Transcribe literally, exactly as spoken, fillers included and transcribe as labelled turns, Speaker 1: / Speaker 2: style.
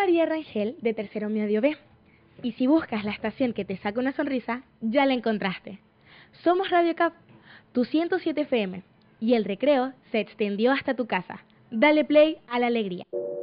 Speaker 1: María Rangel, de Tercero Medio B. Y si buscas la estación que te saca una sonrisa, ya la encontraste. Somos Radio Cap, tu ciento siete F M, y el recreo se extendió hasta tu casa. Dale play a la alegría.